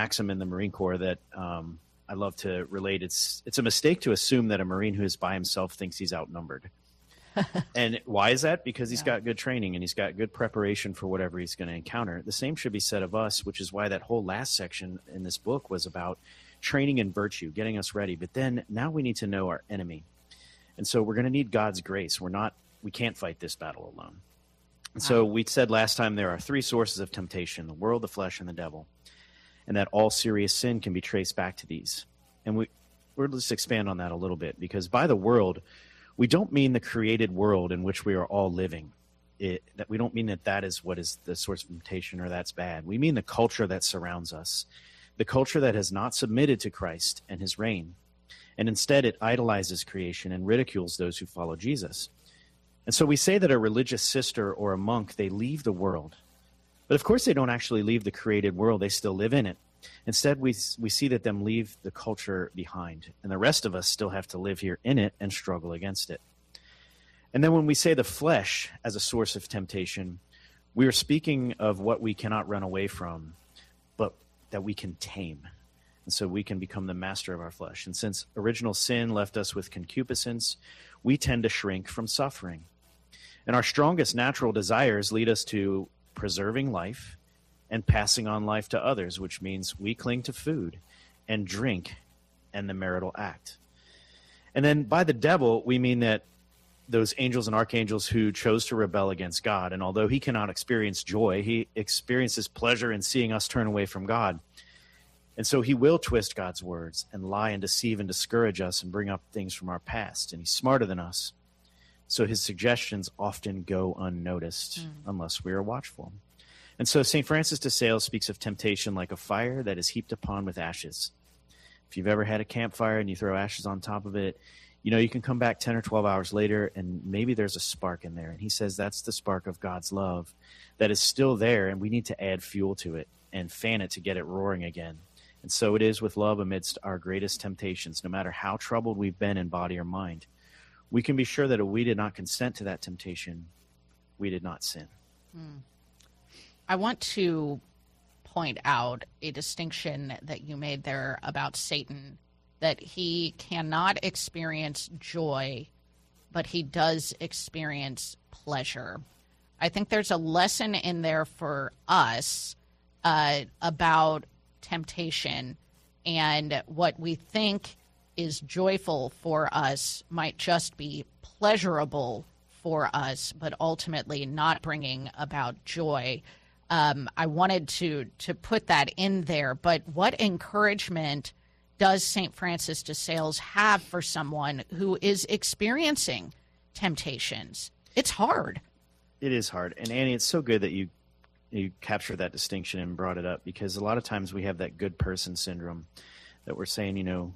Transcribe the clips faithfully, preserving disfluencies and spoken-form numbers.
maxim in the Marine Corps that um, I love to relate. It's it's a mistake to assume that a Marine who is by himself thinks he's outnumbered. And why is that? Because he's yeah. got good training and he's got good preparation for whatever he's going to encounter. The same should be said of us, which is why that whole last section in this book was about training in virtue, getting us ready. But then now we need to know our enemy. And so we're going to need God's grace. We're not, we can't fight this battle alone. And wow. so we said last time there are three sources of temptation: the world, the flesh, and the devil. And that all serious sin can be traced back to these. And we, we'll just expand on that a little bit, because by the world, we don't mean the created world in which we are all living. It, that we don't mean that that is what is the source of temptation or that's bad. We mean the culture that surrounds us, the culture that has not submitted to Christ and his reign. And instead it idolizes creation and ridicules those who follow Jesus. And so we say that a religious sister or a monk, they leave the world. But of course they don't actually leave the created world. They still live in it. Instead, we we see that them leave the culture behind, and the rest of us still have to live here in it and struggle against it. And then when we say the flesh as a source of temptation, we are speaking of what we cannot run away from, but that we can tame. And so we can become the master of our flesh. And since original sin left us with concupiscence, we tend to shrink from suffering. And our strongest natural desires lead us to preserving life and passing on life to others, which means we cling to food and drink and the marital act. And then by the devil, we mean that those angels and archangels who chose to rebel against God, and although he cannot experience joy, he experiences pleasure in seeing us turn away from God. And so he will twist God's words and lie and deceive and discourage us and bring up things from our past. And he's smarter than us. So his suggestions often go unnoticed mm. unless we are watchful. And so Saint Francis de Sales speaks of temptation like a fire that is heaped upon with ashes. If you've ever had a campfire and you throw ashes on top of it, you know, you can come back ten or twelve hours later and maybe there's a spark in there. And he says that's the spark of God's love that is still there, and we need to add fuel to it and fan it to get it roaring again. And so it is with love amidst our greatest temptations. No matter how troubled we've been in body or mind, we can be sure that if we did not consent to that temptation, we did not sin. Mm. I want to point out a distinction that you made there about Satan, that he cannot experience joy, but he does experience pleasure. I think there's a lesson in there for us uh, about temptation, and what we think is joyful for us might just be pleasurable for us, but ultimately not bringing about joy. Um, I wanted to to put that in there, but what encouragement does Saint Francis de Sales have for someone who is experiencing temptations? It's hard. It is hard. And Annie, it's so good that you you captured that distinction and brought it up, because a lot of times we have that good person syndrome that we're saying, you know,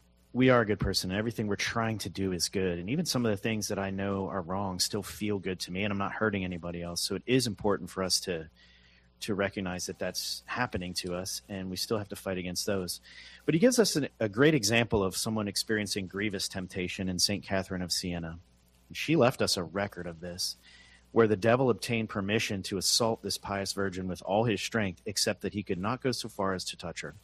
we are a good person and everything we're trying to do is good. And even some of the things that I know are wrong still feel good to me, and I'm not hurting anybody else. So it is important for us to to recognize that that's happening to us, and we still have to fight against those. But he gives us an, a great example of someone experiencing grievous temptation in Saint Catherine of Siena. She left us a record of this, where the devil obtained permission to assault this pious virgin with all his strength, except that he could not go so far as to touch her.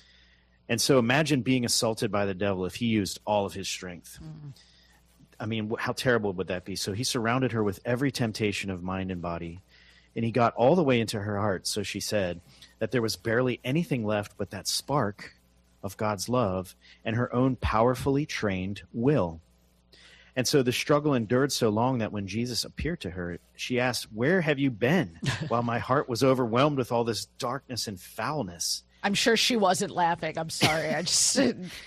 And so imagine being assaulted by the devil if he used all of his strength. Mm. I mean, how terrible would that be? So he surrounded her with every temptation of mind and body, and he got all the way into her heart, so she said, that there was barely anything left but that spark of God's love and her own powerfully trained will. And so the struggle endured so long that when Jesus appeared to her, she asked, "Where have you been while my heart was overwhelmed with all this darkness and foulness?" I'm sure she wasn't laughing. I'm sorry. I just...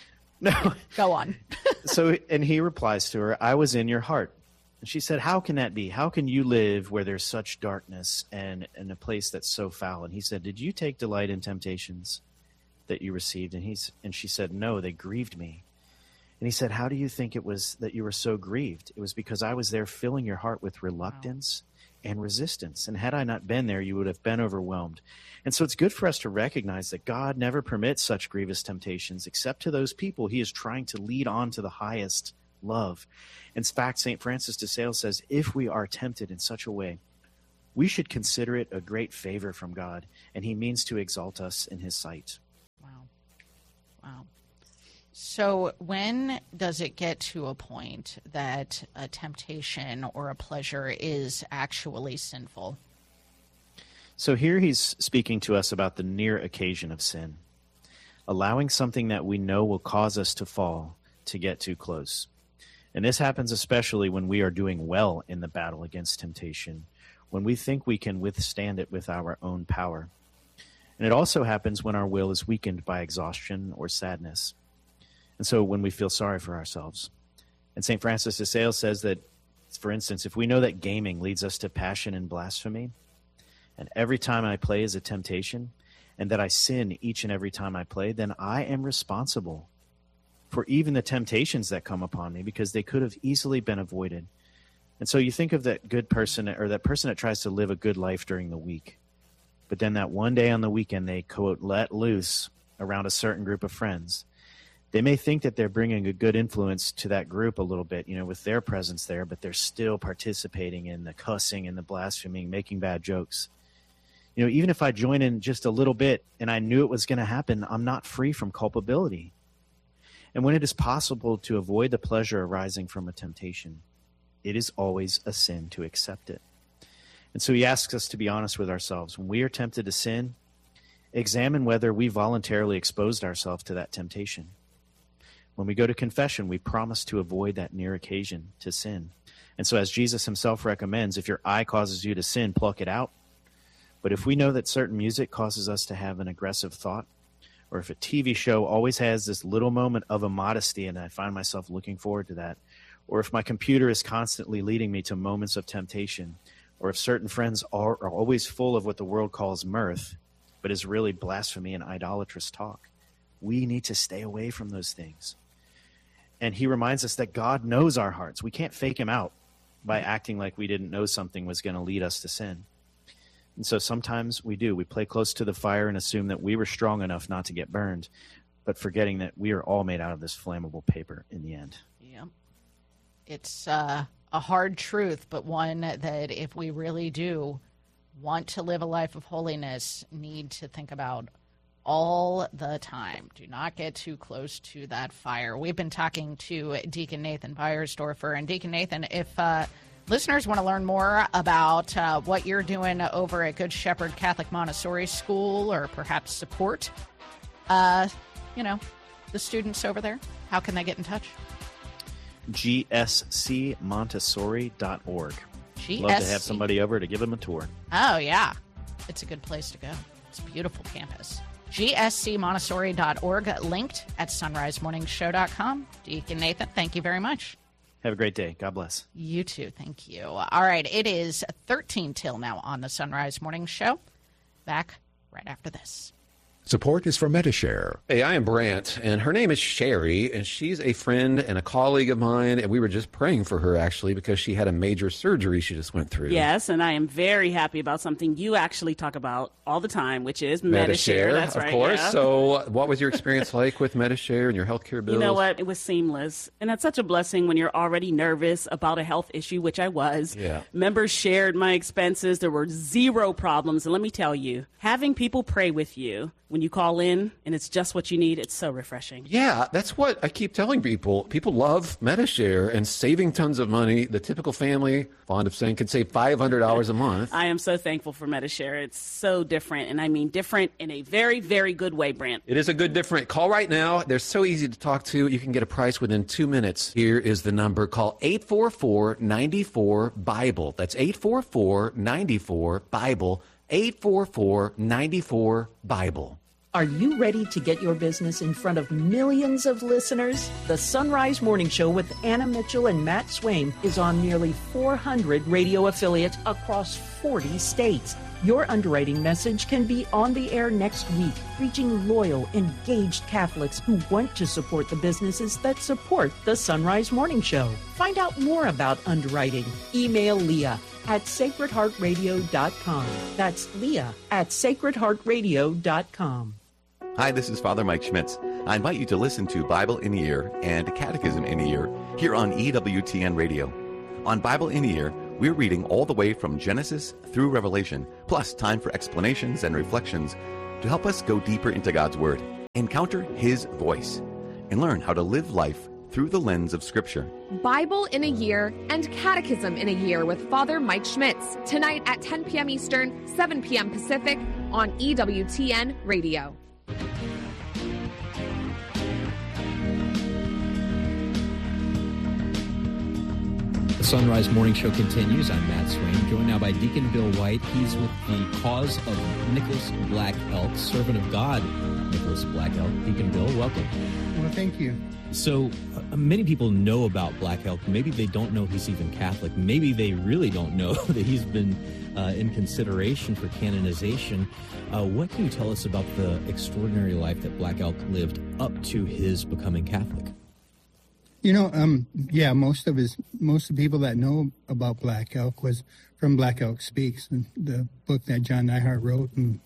No. Go on. So, and he replies to her, "I was in your heart." And she said, "How can that be? How can you live where there's such darkness and in a place that's so foul?" And he said, "Did you take delight in temptations that you received?" And he's, and she said, "No, they grieved me." And he said, "How do you think it was that you were so grieved?" "It was because I was there filling your heart with reluctance wow. and resistance. And had I not been there, you would have been overwhelmed." And so it's good for us to recognize that God never permits such grievous temptations except to those people he is trying to lead on to the highest love. In fact, Saint Francis de Sales says, if we are tempted in such a way, we should consider it a great favor from God, and he means to exalt us in his sight. Wow. So when does it get to a point that a temptation or a pleasure is actually sinful? So here he's speaking to us about the near occasion of sin, allowing something that we know will cause us to fall to get too close. And this happens especially when we are doing well in the battle against temptation, when we think we can withstand it with our own power. And it also happens when our will is weakened by exhaustion or sadness. And so when we feel sorry for ourselves. And Saint Francis de Sales says that, for instance, if we know that gaming leads us to passion and blasphemy, and every time I play is a temptation, and that I sin each and every time I play, then I am responsible for even the temptations that come upon me, because they could have easily been avoided. And so you think of that good person, or that person that tries to live a good life during the week, but then that one day on the weekend they, quote, let loose around a certain group of friends. They may think that they're bringing a good influence to that group a little bit, you know, with their presence there, but they're still participating in the cussing and the blaspheming, making bad jokes. You know, even if I join in just a little bit and I knew it was going to happen, I'm not free from culpability. And when it is possible to avoid the pleasure arising from a temptation, it is always a sin to accept it. And so he asks us to be honest with ourselves. When we are tempted to sin, examine whether we voluntarily exposed ourselves to that temptation. When we go to confession, we promise to avoid that near occasion to sin. And so as Jesus himself recommends, if your eye causes you to sin, pluck it out. But if we know that certain music causes us to have an aggressive thought, or if a T V show always has this little moment of immodesty and I find myself looking forward to that, or if my computer is constantly leading me to moments of temptation, or if certain friends are, are always full of what the world calls mirth, but is really blasphemy and idolatrous talk, we need to stay away from those things. And he reminds us that God knows our hearts. We can't fake him out by acting like we didn't know something was going to lead us to sin. And so sometimes we do. We play close to the fire and assume that we were strong enough not to get burned, but forgetting that we are all made out of this flammable paper in the end. Yeah. It's uh, a hard truth, but one that if we really do want to live a life of holiness, need to think about all the time. Do not get too close to that fire. We've been talking to Deacon Nathan Beiersdorfer. And Deacon Nathan, if uh, listeners want to learn more about uh, what you're doing over at Good Shepherd Catholic Montessori School, or perhaps support, uh, you know, the students over there, how can they get in touch? G S C Montessori dot org. G S C. Love to have somebody over to give them a tour. Oh, yeah. It's a good place to go. It's a beautiful campus. G S C Montessori dot org, linked at sunrise morning show dot com. Deacon Nathan, thank you very much. Have a great day. God bless. You too. Thank you. All right. It is thirteen till now on the Sunrise Morning Show. Back right after this. Support is for Medi-Share. Hey, I am Brant, and her name is Sherry, and she's a friend and a colleague of mine, and we were just praying for her, actually, because she had a major surgery she just went through. Yes, and I am very happy about something you actually talk about all the time, which is Medi-Share. Medi-Share, That's of right, course. yeah. So what was your experience like with Medi-Share and your healthcare bills? You know what? It was seamless. And that's such a blessing when you're already nervous about a health issue, which I was. Yeah. Members shared my expenses. There were zero problems. And let me tell you, having people pray with you when you call in and it's just what you need, it's so refreshing. Yeah, that's what I keep telling people. People love Medi-Share and saving tons of money. The typical family, fond of saying, can save five hundred dollars a month. I am so thankful for Medi-Share. It's so different, and I mean different in a very, very good way, Brant. It is a good different. Call right now. They're so easy to talk to. You can get a price within two minutes. Here is the number. Call eight four four, nine four, BIBLE. That's eight four four, nine four, BIBLE. eight four four, nine four, BIBLE. Are you ready to get your business in front of millions of listeners? The Sunrise Morning Show with Anna Mitchell and Matt Swaim is on nearly four hundred radio affiliates across forty states. Your underwriting message can be on the air next week, reaching loyal, engaged Catholics who want to support the businesses that support the Sunrise Morning Show. Find out more about underwriting. Email Leah at sacred heart radio dot com. That's Leah at sacred heart radio dot com. Hi, this is Father Mike Schmitz. I invite you to listen to Bible in a Year and Catechism in a Year here on E W T N Radio. On Bible in a Year, we're reading all the way from Genesis through Revelation, plus time for explanations and reflections to help us go deeper into God's Word. Encounter His voice and learn how to live life through the lens of Scripture. Bible in a Year and Catechism in a Year with Father Mike Schmitz, tonight at ten p.m. Eastern, seven p.m. Pacific on E W T N Radio. The Sunrise Morning Show continues. I'm Matt Swain, joined now by Deacon Bill White. He's with the Cause of Nicholas Black Elk, servant of God, Nicholas Black Elk. Deacon Bill, welcome. Well, thank you. So uh, many people know about Black Elk. Maybe they don't know he's even Catholic. Maybe they really don't know that he's been uh, in consideration for canonization. Uh, what can you tell us about the extraordinary life that Black Elk lived up to his becoming Catholic? You know, um, yeah, most of his, most of the people that know about Black Elk was from Black Elk Speaks, the book that John Neihart wrote, and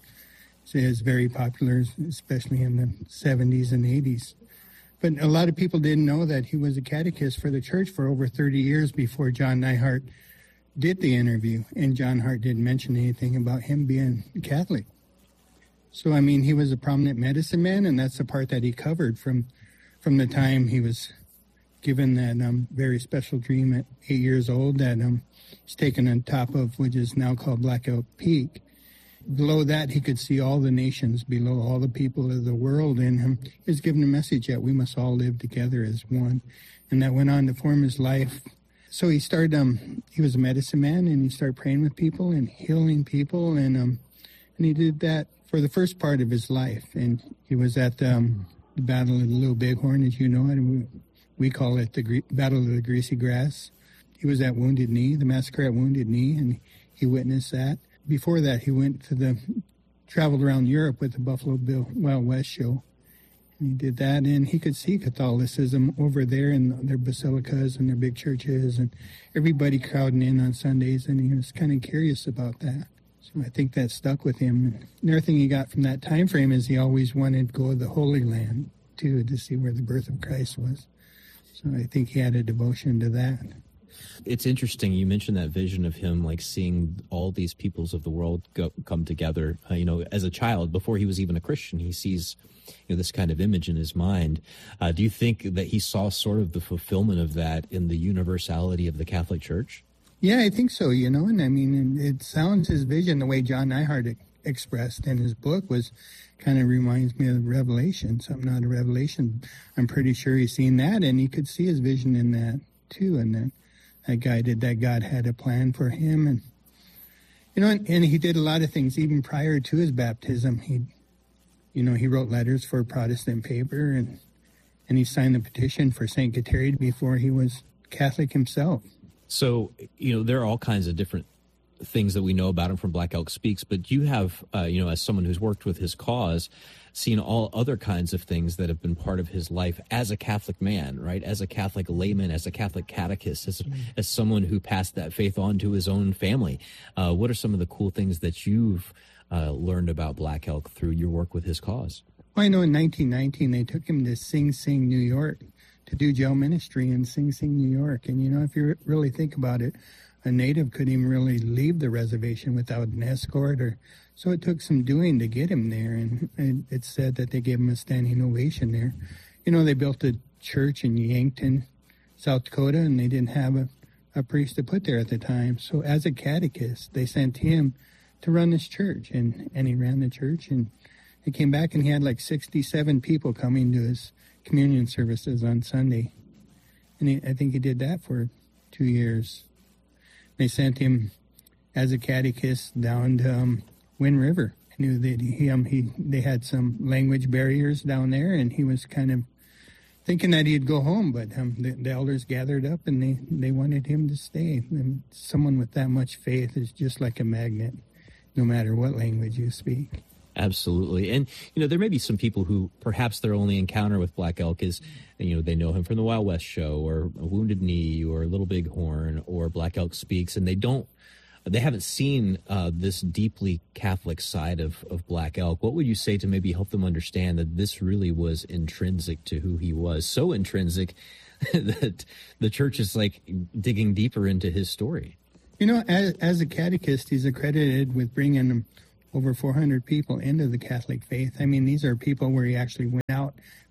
is very popular, especially in the seventies and eighties. But a lot of people didn't know that he was a catechist for the church for over thirty years before John Neihart did the interview, and John Hart didn't mention anything about him being Catholic. So, I mean, he was a prominent medicine man, and that's the part that he covered from from the time he was given that um, very special dream at eight years old that um, he's taken on top of, which is now called Black Elk Peak. Below that, he could see all the nations, below all the people of the world, and um, he was given a message that we must all live together as one, and that went on to form his life. So he started, um, he was a medicine man, and he started praying with people and healing people, and um, and he did that for the first part of his life, and he was at um, the Battle of the Little Bighorn, as you know it, and we, we call it the Gre- Battle of the Greasy Grass. He was at Wounded Knee, the massacre at Wounded Knee, and he witnessed that. Before that, he went to the, traveled around Europe with the Buffalo Bill Wild West show. And he did that, and he could see Catholicism over there in their basilicas and their big churches, and everybody crowding in on Sundays, and he was kind of curious about that. So I think that stuck with him. And another thing he got from that time frame is he always wanted to go to the Holy Land, too, to see where the birth of Christ was. So I think he had a devotion to that. It's interesting. You mentioned that vision of him, like seeing all these peoples of the world go, come together. Uh, you know, as a child, before he was even a Christian, he sees, you know, this kind of image in his mind. Uh, do you think that he saw sort of the fulfillment of that in the universality of the Catholic Church? Yeah, I think so. You know, and I mean, it sounds his vision, the way John Neihart expressed in his book, was kind of reminds me of Revelation, something out of Revelation. I'm pretty sure he's seen that, and he could see his vision in that too, and that. That guided that God had a plan for him, and you know, and, and he did a lot of things even prior to his baptism. He, you know, he wrote letters for a Protestant paper, and and he signed the petition for Saint Kateri before he was Catholic himself. So, you know, there are all kinds of different things that we know about him from Black Elk Speaks, but you have, uh, you know, as someone who's worked with his cause, seen all other kinds of things that have been part of his life as a Catholic man, right? As a Catholic layman, as a Catholic catechist, as, mm-hmm. as someone who passed that faith on to his own family. Uh, what are some of the cool things that you've uh, learned about Black Elk through your work with his cause? Well, I know in nineteen nineteen, they took him to Sing Sing, New York, to do jail ministry in Sing Sing, New York. And, you know, if you really think about it, a native couldn't even really leave the reservation without an escort, or so it took some doing to get him there. And, and it's said that they gave him a standing ovation there. You know, they built a church in Yankton, South Dakota, and they didn't have a, a priest to put there at the time. So as a catechist, they sent him to run this church, and, and he ran the church. And he came back, and he had like sixty-seven people coming to his communion services on Sunday. And he, I think he did that for two years. They sent him as a catechist down to um, Wind River. I knew that he, um, he they had some language barriers down there, and he was kind of thinking that he'd go home, but um, the, the elders gathered up, and they, they wanted him to stay. And someone with that much faith is just like a magnet, no matter what language you speak. Absolutely. And, you know, there may be some people who perhaps their only encounter with Black Elk is, you know, they know him from the Wild West show or Wounded Knee or Little Bighorn or Black Elk Speaks, and they don't, they haven't seen uh, this deeply Catholic side of, of Black Elk. What would you say to maybe help them understand that this really was intrinsic to who he was? So intrinsic that the church is like digging deeper into his story. You know, as, as a catechist, he's accredited with bringing over four hundred people into the Catholic faith. I mean, these are people where he actually went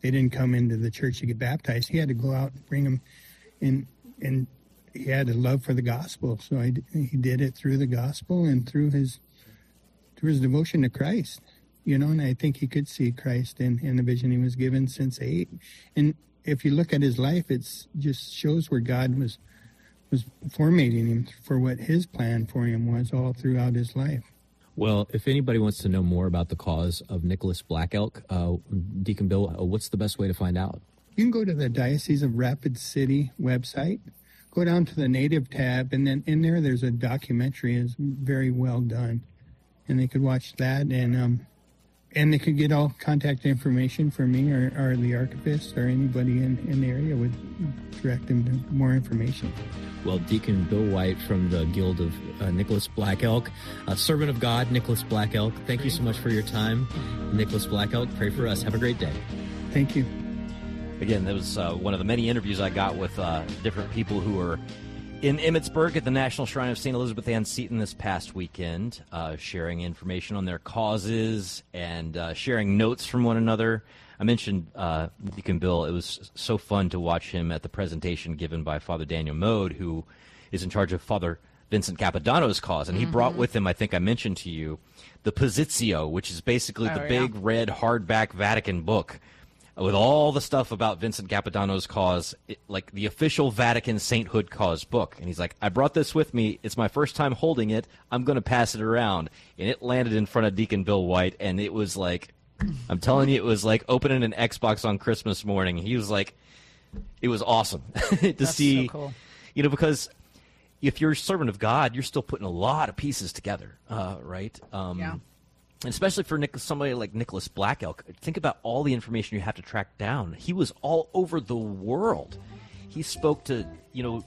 they didn't come into the church to get baptized. He had to go out and bring them in, and he had a love for the gospel. So I, he did it through the gospel and through his through his devotion to Christ. You know, and I think he could see Christ in, in the vision he was given since eight. And if you look at his life, it just shows where God was was formating him for what his plan for him was all throughout his life. Well, if anybody wants to know more about the cause of Nicholas Black Elk, uh, Deacon Bill, uh, what's the best way to find out? You can go to the Diocese of Rapid City website, go down to the Native tab, and then in there there's a documentary. It's very well done. And they could watch that, and um, and they could get all contact information from me or, or the archivist or anybody in, in the area would direct them to more information. Well, Deacon Bill White from the Guild of uh, Nicholas Black Elk, a servant of God, Nicholas Black Elk, thank you so much for your time. Nicholas Black Elk, pray for us. Have a great day. Thank you. Again, that was uh, one of the many interviews I got with uh, different people who were in Emmitsburg at the National Shrine of Saint Elizabeth Ann Seton this past weekend, uh, sharing information on their causes and uh, sharing notes from one another. I mentioned uh, Deacon Bill. It was so fun to watch him at the presentation given by Father Daniel Mode, who is in charge of Father Vincent Capodanno's cause. And he mm-hmm. brought with him, I think I mentioned to you, the Positio, which is basically oh, the yeah. big red hardback Vatican book with all the stuff about Vincent Capodanno's cause, it, like the official Vatican sainthood cause book. And he's like, I brought this with me. It's my first time holding it. I'm going to pass it around. And it landed in front of Deacon Bill White, and it was like, I'm telling you, it was like opening an Xbox on Christmas morning. He was like, it was awesome to That's see, so cool. You know, because if you're a servant of God, you're still putting a lot of pieces together, uh, right? Um, yeah. And especially for Nick, somebody like Nicholas Black Elk, think about all the information you have to track down. He was all over the world. He spoke to, you know,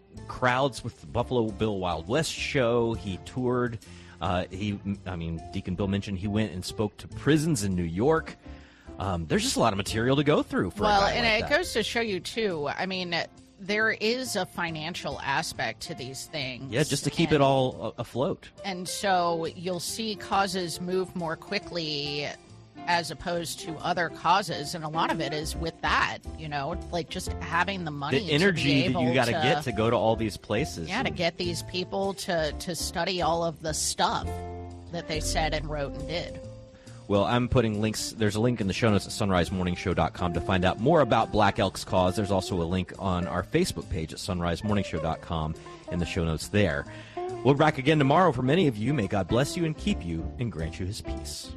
crowds with the Buffalo Bill Wild West show. He toured. Uh, he, I mean, Deacon Bill mentioned he went and spoke to prisons in New York. Um, there's just a lot of material to go through for well, a guy and like it that. goes to show you too. I mean, there is a financial aspect to these things. Yeah, just to keep and, it all afloat. And so you'll see causes move more quickly as opposed to other causes, and a lot of it is with that, you know, like just having the money, the energy to be that you got to to get to go to all these places. Yeah, to get these people to to study all of the stuff that they said and wrote and did. Well, I'm putting links. There's a link in the show notes at sunrise morning show dot com to find out more about Black Elk's cause. There's also a link on our Facebook page at sunrise morning show dot com in the show notes there. We'll be back again tomorrow. For many of you, may God bless you and keep you and grant you his peace.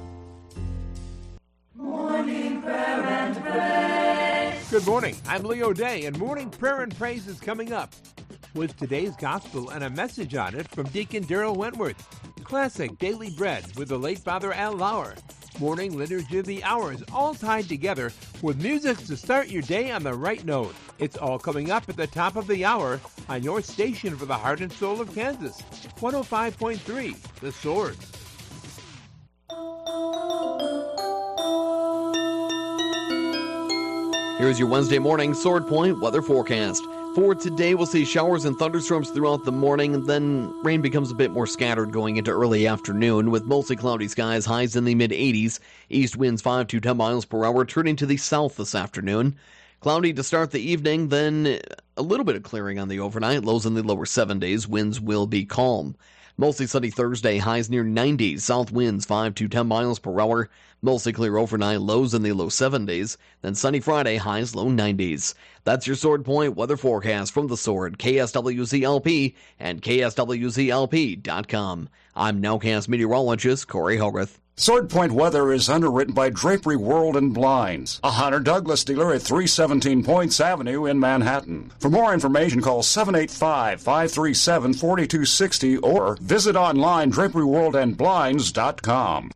Morning prayer and praise. Good morning. I'm Leo Day, and morning prayer and praise is coming up with today's gospel and a message on it from Deacon Daryl Wentworth. Classic Daily Bread with the late Father Al Lauer. Morning Liturgy of the Hours, all tied together with music to start your day on the right note. It's all coming up at the top of the hour on your station for the heart and soul of Kansas. one oh five point three, The Sword. Here's your Wednesday morning Sword Point weather forecast. For today, we'll see showers and thunderstorms throughout the morning, and then rain becomes a bit more scattered going into early afternoon, with mostly cloudy skies, highs in the mid-eighties. East winds five to ten miles per hour, turning to the south this afternoon. Cloudy to start the evening, then a little bit of clearing on the overnight. Lows in the lower seventies. Winds will be calm. Mostly sunny Thursday, highs near ninety. South winds five to ten miles per hour. Mostly clear overnight, lows in the low seventies. Then sunny Friday, highs low nineties. That's your Sword Point weather forecast from The Sword, K S W Z L P, and K S W Z L P dot com. I'm Nowcast meteorologist Corey Hogarth. Sword Point weather is underwritten by Drapery World and Blinds, a Hunter Douglas dealer at three seventeen Points Avenue in Manhattan. For more information, call seven eight five, five three seven, four two six zero or visit online drapery world and blinds dot com.